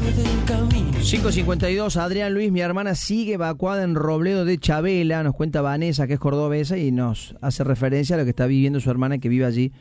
5:52, Adrián Luis, mi hermana sigue evacuada en Robledo de Chabela, nos cuenta Vanessa, que es cordobesa, y nos hace referencia a lo que está viviendo su hermana que vive allí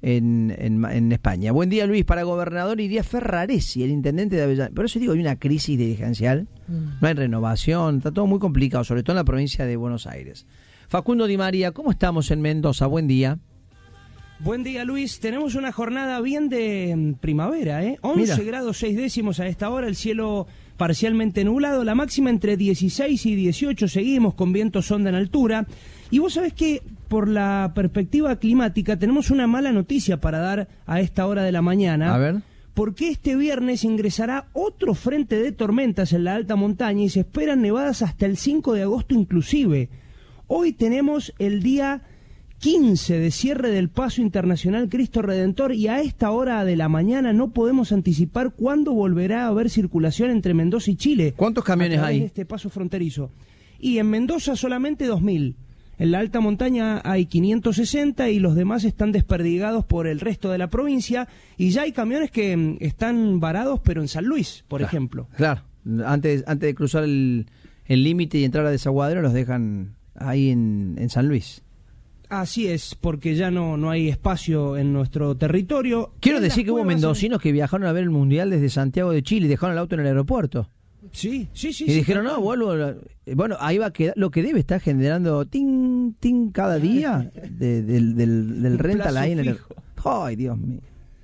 en España. Buen día, Luis. Para gobernador iría Ferraresi, el intendente de Avellaneda. Por eso digo, hay una crisis dirigencial, no hay renovación, está todo muy complicado, sobre todo en la provincia de Buenos Aires. Facundo Di María, ¿cómo estamos en Mendoza? Buen día. Buen día, Luis. Tenemos una jornada bien de primavera, 11 grados 6 décimos a esta hora, el cielo parcialmente nublado, la máxima entre 16 y 18, seguimos con viento sonda en altura. Y vos sabés que por la perspectiva climática tenemos una mala noticia para dar a esta hora de la mañana. A ver. Porque este viernes ingresará otro frente de tormentas en la alta montaña y se esperan nevadas hasta el 5 de agosto inclusive. Hoy tenemos el día 15 de cierre del Paso Internacional Cristo Redentor y a esta hora de la mañana no podemos anticipar cuándo volverá a haber circulación entre Mendoza y Chile. ¿Cuántos camiones hay? De este paso fronterizo. Y en Mendoza solamente 2.000. En la alta montaña hay 560 y los demás están desperdigados por el resto de la provincia. Y ya hay camiones que están varados, pero en San Luis, por ejemplo. Claro, antes de cruzar el límite y entrar a Desaguadero los dejan ahí en San Luis. Así es, porque ya no hay espacio en nuestro territorio. Quiero decir que hubo mendocinos que viajaron a ver el Mundial desde Santiago de Chile y dejaron el auto en el aeropuerto. Sí. Y dijeron, no, vuelvo. Bueno, ahí va a quedar. Lo que debe estar generando ting cada día del rental ahí en el. ¡Ay, Dios mío!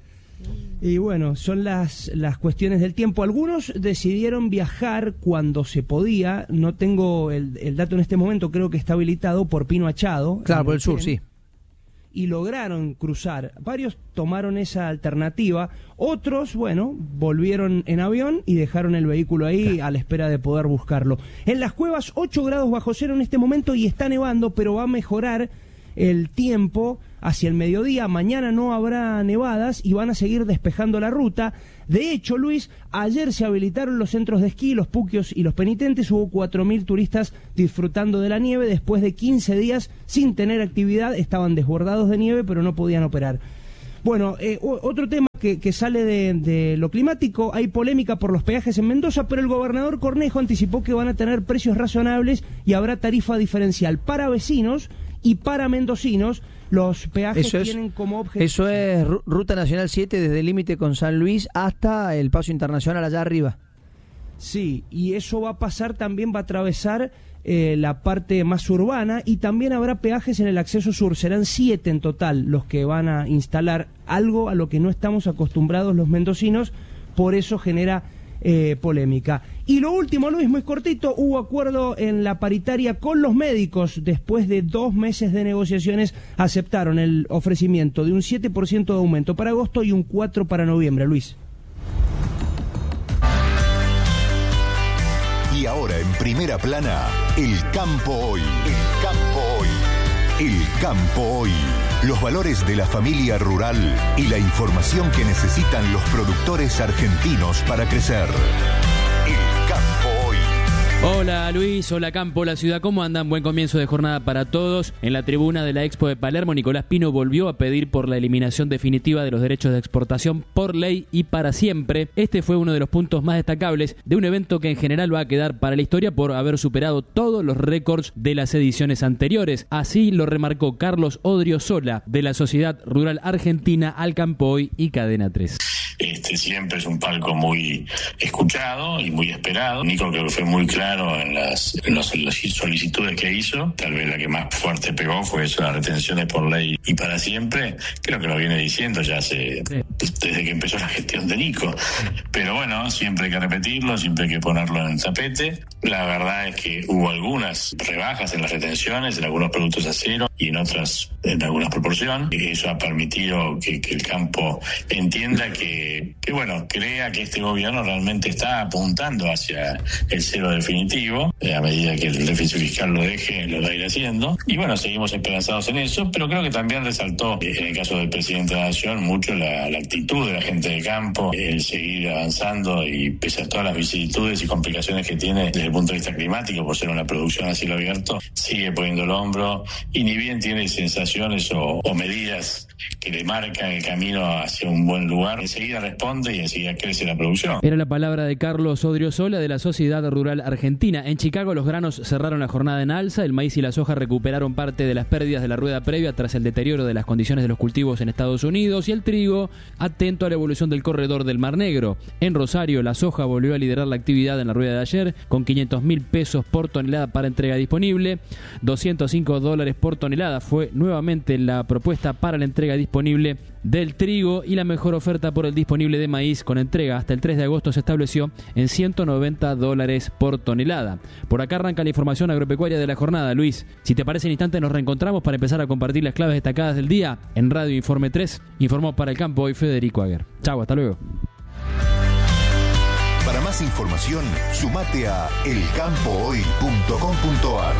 Y bueno, son las cuestiones del tiempo. Algunos decidieron viajar cuando se podía. No tengo el dato en este momento, creo que está habilitado por Pino Achado. Claro, por el sur, sí. Y lograron cruzar. Varios tomaron esa alternativa. Otros, bueno, volvieron en avión y dejaron el vehículo ahí a la espera de poder buscarlo. En las cuevas, 8 grados bajo cero en este momento y está nevando, pero va a mejorar el tiempo hacia el mediodía. Mañana no habrá nevadas y van a seguir despejando la ruta. De hecho, Luis, ayer se habilitaron los centros de esquí, los puquios y los penitentes. Hubo 4.000 turistas disfrutando de la nieve después de 15 días sin tener actividad. Estaban desbordados de nieve, pero no podían operar. Bueno, otro tema que sale de lo climático, hay polémica por los peajes en Mendoza, pero el gobernador Cornejo anticipó que van a tener precios razonables y habrá tarifa diferencial para vecinos y para mendocinos. Los peajes tienen como objetivo... Eso es Ruta Nacional 7 desde el límite con San Luis hasta el Paso Internacional allá arriba. Sí, y eso va a pasar, también va a atravesar la parte más urbana y también habrá peajes en el acceso sur. Serán 7 en total los que van a instalar, algo a lo que no estamos acostumbrados los mendocinos, por eso genera polémica. Y lo último, Luis, muy cortito, hubo acuerdo en la paritaria con los médicos. Después de 2 meses de negociaciones aceptaron el ofrecimiento de un 7% de aumento para agosto y un 4% para noviembre, Luis. Y ahora en primera plana, el campo hoy. El campo hoy. El campo hoy. Los valores de la familia rural y la información que necesitan los productores argentinos para crecer. El campo hoy. Hola Luis, hola Campo, la ciudad, ¿cómo andan? Buen comienzo de jornada para todos. En la tribuna de la Expo de Palermo, Nicolás Pino volvió a pedir por la eliminación definitiva de los derechos de exportación por ley y para siempre. Este fue uno de los puntos más destacables de un evento que en general va a quedar para la historia por haber superado todos los récords de las ediciones anteriores. Así lo remarcó Carlos Odriozola, de la Sociedad Rural Argentina, Al Campo Hoy y Cadena 3. Siempre es un palco muy escuchado y muy esperado. Nico creo que fue muy claro en las solicitudes que hizo. Tal vez la que más fuerte pegó fue eso, las retenciones por ley y para siempre. Creo que lo viene diciendo ya desde que empezó la gestión de Nico. Pero bueno, siempre hay que repetirlo, siempre hay que ponerlo en el tapete. La verdad es que hubo algunas rebajas en las retenciones, en algunos productos a cero y en otras en alguna proporción. Eso ha permitido que el campo entienda que crea que este gobierno realmente está apuntando hacia el cero definitivo. A medida que el déficit fiscal lo deje, lo va a ir haciendo. Y bueno, seguimos esperanzados en eso, pero creo que también resaltó, en el caso del presidente de la Nación, mucho la actitud de la gente de campo, el seguir avanzando y pese a todas las vicisitudes y complicaciones que tiene desde el punto de vista climático, por ser una producción a cielo abierto, sigue poniendo el hombro y ni bien tiene sensaciones o medidas que le marcan el camino hacia un buen lugar, enseguida responde y enseguida crece la producción. Era la palabra de Carlos Odriozola de la Sociedad Rural Argentina. En Chicago los granos cerraron la jornada en alza, el maíz y la soja recuperaron parte de las pérdidas de la rueda previa tras el deterioro de las condiciones de los cultivos en Estados Unidos, y el trigo atento a la evolución del corredor del Mar Negro. En Rosario la soja volvió a liderar la actividad en la rueda de ayer con 500.000 pesos por tonelada para entrega disponible. $205 por tonelada fue nuevamente la propuesta para la entrega disponible del trigo, y la mejor oferta por el disponible de maíz con entrega hasta el 3 de agosto se estableció en $190 por tonelada. Por acá arranca la información agropecuaria de la jornada. Luis, si te parece, en instante nos reencontramos para empezar a compartir las claves destacadas del día en Radio Informe 3. Informó para El Campo hoy Federico Aguer. Chau, hasta luego. Para más información, sumate a elcampohoy.com.ar.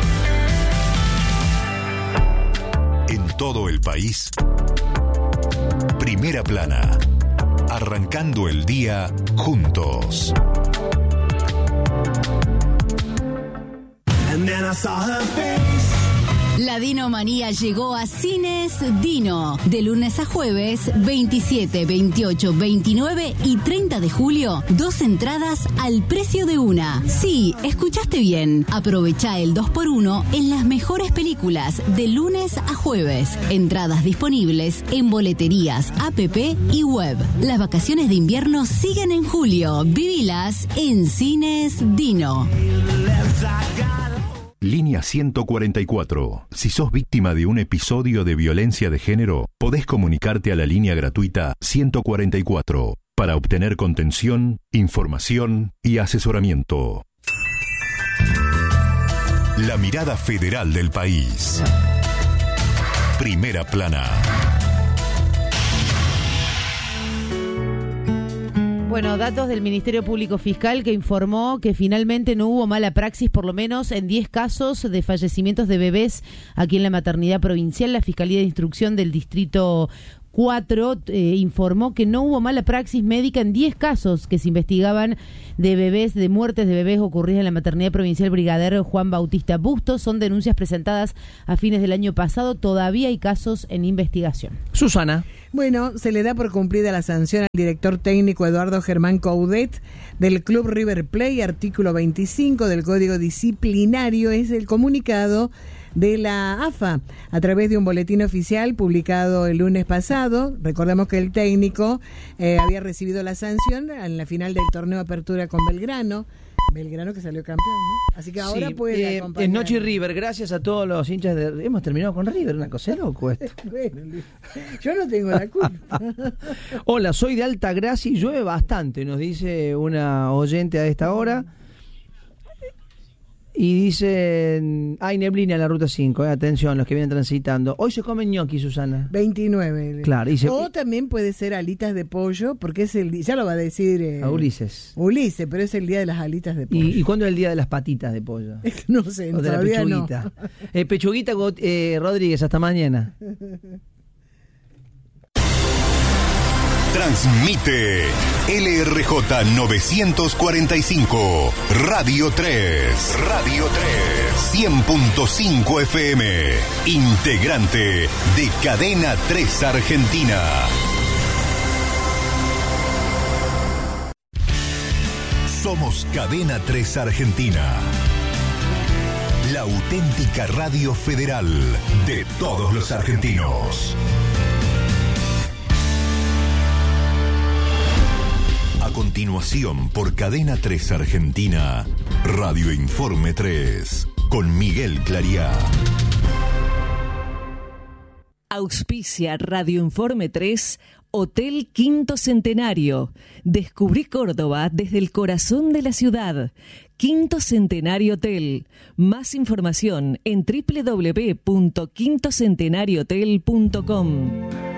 En todo el país, Primera Plana. Arrancando el día juntos. La Dinomanía llegó a Cines Dino. De lunes a jueves, 27, 28, 29 y 30 de julio, 2 entradas al precio de una. Sí, escuchaste bien. Aprovecha el 2x1 en las mejores películas de lunes a jueves. Entradas disponibles en boleterías, app y web. Las vacaciones de invierno siguen en julio. Vivilas en Cines Dino. Línea 144. Si sos víctima de un episodio de violencia de género, podés comunicarte a la línea gratuita 144 para obtener contención, información y asesoramiento. La mirada federal del país. Primera Plana. Bueno, datos del Ministerio Público Fiscal que informó que finalmente no hubo mala praxis, por lo menos en 10 casos de fallecimientos de bebés aquí en la maternidad provincial. La Fiscalía de Instrucción del Distrito 4 informó que no hubo mala praxis médica en 10 casos que se investigaban de bebés, de muertes de bebés ocurridas en la maternidad provincial Brigadier Juan Bautista Bustos. Son denuncias presentadas a fines del año pasado. Todavía hay casos en investigación. Susana. Bueno, se le da por cumplida la sanción al director técnico Eduardo Germán Coudet del Club River Plate. Artículo 25 del Código Disciplinario es el comunicado de la AFA a través de un boletín oficial publicado el lunes pasado. Recordemos que el técnico había recibido la sanción en la final del torneo Apertura con Belgrano que salió campeón, ¿no? Así que ahora sí, puede acompañar. Es Noche River, gracias a todos los hinchas de... Hemos terminado con River, una cosa loco esto. Bueno, yo no tengo la culpa. Hola, soy de Altagracia y llueve bastante, nos dice una oyente a esta hora. Y dicen, hay neblina en la ruta 5, atención, los que vienen transitando. Hoy se comen ñoqui, Susana. 29. Claro. O también puede ser alitas de pollo, porque es el día, ya lo va a decir a Ulises, pero es el día de las alitas de pollo. ¿Y cuándo es el día de las patitas de pollo? No sé, o de todavía la pechuguita. No. Pechuguita Rodríguez, hasta mañana. Transmite LRJ 945, Radio 3, 100.5 FM, integrante de Cadena 3 Argentina. Somos Cadena 3 Argentina, la auténtica radio federal de todos los argentinos. A continuación, por Cadena 3 Argentina, Radio Informe 3, con Miguel Clariá. Auspicia Radio Informe 3, Hotel Quinto Centenario. Descubrí Córdoba desde el corazón de la ciudad. Quinto Centenario Hotel. Más información en www.quintocentenariohotel.com.